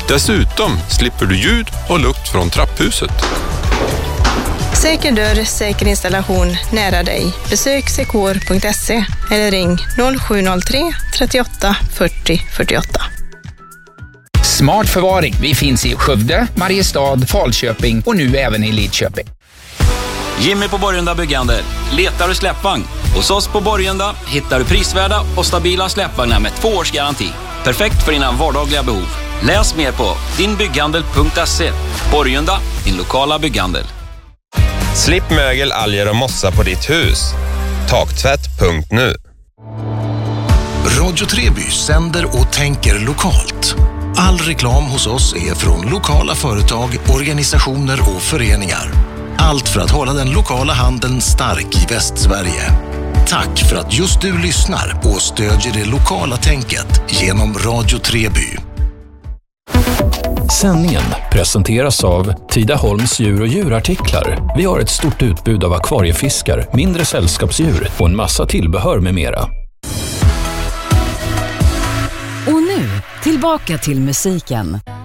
Dessutom slipper du ljud och lukt från trapphuset. Säker dörr, säker installation nära dig. Besök sekor.se eller ring 0703 38 40 48. Smart förvaring. Vi finns i Skövde, Mariestad, Falköping och nu även i Lidköping. Jimmy på Borgunda Bygghandel. Letar du släppvagn? Hos oss på Borgunda hittar du prisvärda och stabila släppvagnar med 2 års garanti. Perfekt för dina vardagliga behov. Läs mer på dinbygghandel.se. Borgunda, din lokala bygghandel. Slipp mögel, alger och mossa på ditt hus. Taktvätt.nu. Radio Treby sänder och tänker lokalt. All reklam hos oss är från lokala företag, organisationer och föreningar. Allt för att hålla den lokala handeln stark i Västsverige. Tack för att just du lyssnar och stödjer det lokala tänket genom Radio Treby. Sändningen presenteras av Tidaholms djur- och djurartiklar. Vi har ett stort utbud av akvariefiskar, mindre sällskapsdjur och en massa tillbehör med mera. Och nu, tillbaka till musiken.